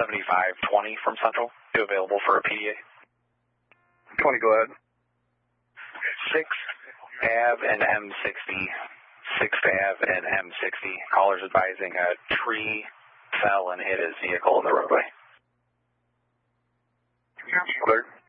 7520 from Central. You available for a PDA? 20, go ahead. 6th Ave and M60. 6th Ave and M60. Callers advising a tree fell and hit his vehicle in the roadway. Clear.